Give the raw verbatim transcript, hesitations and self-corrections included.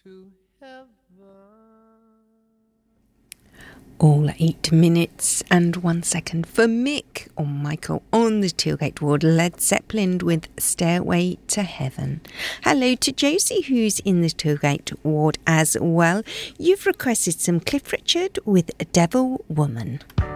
to heaven. All eight minutes and one second for Mick or Michael on the Tailgate Ward. Led Zeppelin with Stairway to Heaven. Hello to Josie, who's in the Tailgate Ward as well. You've requested some Cliff Richard with Devil Woman.